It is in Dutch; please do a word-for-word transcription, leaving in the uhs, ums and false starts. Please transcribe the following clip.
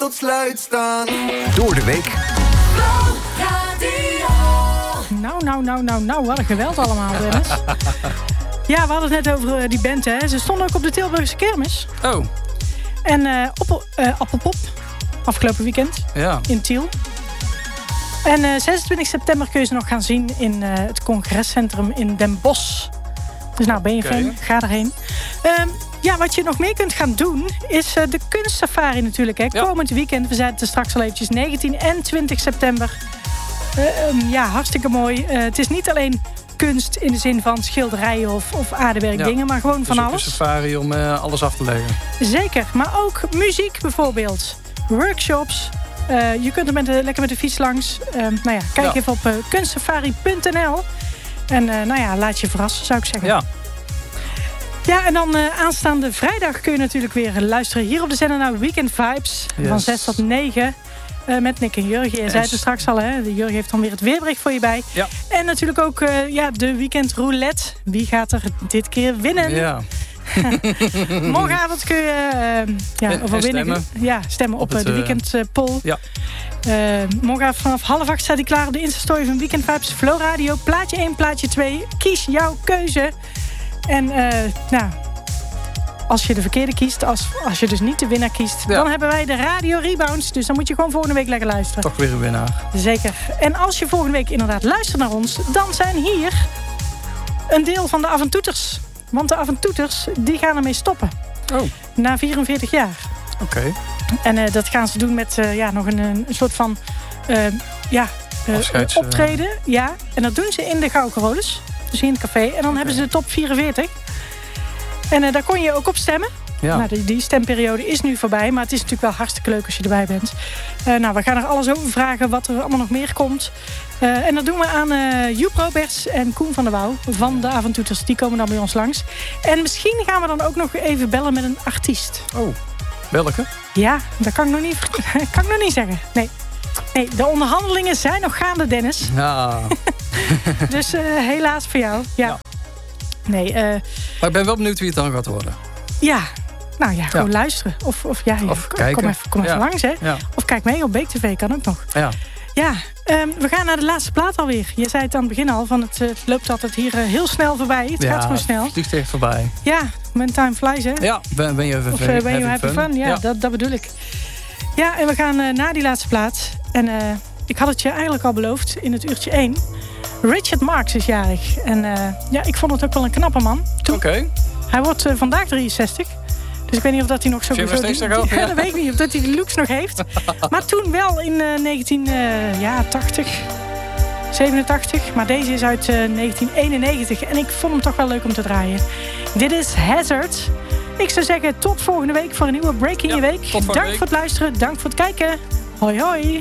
tot sluit staan. Door de week. Nou, nou, nou, nou, nou, wat een geweld allemaal, Dennis. Ja, we hadden het net over uh, die band, hè. Ze stonden ook op de Tilburgse kermis. Oh. En uh, op uh, Appelpop, afgelopen weekend, ja. in Tiel. En uh, zesentwintig september kun je ze nog gaan zien in uh, het congrescentrum in Den Bosch. Dus nou, ben je okay. fan? Ga erheen. Um, ja, wat je nog meer kunt gaan doen, is uh, de kunstsafari natuurlijk. Hè. Ja. Komend weekend, we zeiden het straks al eventjes, negentien en twintig september. Uh, um, ja, hartstikke mooi. Uh, het is niet alleen kunst in de zin van schilderijen of, of aardewerk ja. dingen, maar gewoon van alles. Het is een safari om uh, alles af te leggen. Zeker, maar ook muziek bijvoorbeeld. Workshops. Uh, je kunt er met de, lekker met de fiets langs. Uh, nou ja, kijk ja. even op uh, kunstsafari punt n l. En uh, nou ja, laat je verrassen, zou ik zeggen. Ja. Ja, en dan uh, aanstaande vrijdag kun je natuurlijk weer luisteren hier op de zender naar Weekend Vibes. Yes. Van zes tot negen. Uh, met Nick en Jurgen. Je yes. zei het er straks al, hè? De Jurgen heeft dan weer het weerbericht voor je bij. Ja. En natuurlijk ook uh, ja, de Weekend Roulette. Wie gaat er dit keer winnen? Ja. Morgenavond kun je uh, ja, en, over en winnen. Stemmen. Ja, stemmen op, op het, de Weekend uh, poll. Ja. Uh, morgenavond vanaf half acht staat hij klaar op de Insta-story van Weekend Vibes Flow Radio. Plaatje één, plaatje twee. Kies jouw keuze. En uh, nou, als je de verkeerde kiest, als, als je dus niet de winnaar kiest, ja. dan hebben wij de Radio Rebounds. Dus dan moet je gewoon volgende week lekker luisteren. Toch weer een winnaar. Zeker. En als je volgende week inderdaad luistert naar ons, dan zijn hier een deel van de Avontoeters. Want de Avontoeters, die gaan ermee stoppen. Oh. Na vierenveertig jaar. Oké. Okay. En uh, dat gaan ze doen met uh, ja, nog een, een soort van uh, ja, uh, Afscheids, optreden. Uh... Ja. En dat doen ze in de Gouden Carolus. Dus in het café. En dan okay. hebben ze de top vierenveertig. En uh, daar kon je ook op stemmen. Ja. Nou, die, die stemperiode is nu voorbij. Maar het is natuurlijk wel hartstikke leuk als je erbij bent. Uh, nou, we gaan er alles over vragen wat er allemaal nog meer komt. Uh, en dat doen we aan uh, Joep Roberts en Koen van der Wouw van de Avontoeters. Die komen dan bij ons langs. En misschien gaan we dan ook nog even bellen met een artiest. Oh, welke? Ja, dat kan ik nog niet, kan ik nog niet zeggen. Nee. nee, de onderhandelingen zijn nog gaande, Dennis. Ja. Dus uh, helaas voor jou. Ja. ja. Nee, uh, maar ik ben wel benieuwd wie het dan gaat worden. Ja, nou ja, gewoon ja. luisteren. Of, of, ja, of kom, kijken. Kom even, kom even ja. langs, hè. Ja. Of kijk mee op Beek T V, kan ook nog. Ja. Ja, um, we gaan naar de laatste plaat alweer. Je zei het aan het begin al, van het, het loopt altijd hier uh, heel snel voorbij. Het ja, gaat gewoon snel. Het vliegt echt voorbij. Ja, when time flies, hè. Ja, ben, ben je even Of uh, ben je happy fun? fun? Ja, ja. Dat, dat bedoel ik. Ja, en we gaan uh, naar die laatste plaat. En uh, ik had het je eigenlijk al beloofd in het uurtje één. Richard Marx is jarig. En uh, ja, ik vond het ook wel een knappe man. Oké. Okay. Hij wordt uh, vandaag drieënzestig. Dus ik weet niet of dat hij nog zo... Zo die, die, ja, ja, dat weet ik niet. Of dat hij die looks nog heeft. Maar toen wel in uh, negentien tachtig, zevenentachtig. Maar deze is uit uh, negentien eenennegentig. En ik vond hem toch wel leuk om te draaien. Dit is Hazard. Ik zou zeggen tot volgende week voor een nieuwe Break in ja, je Week. Dank week. voor het luisteren. Dank voor het kijken. Hoi hoi.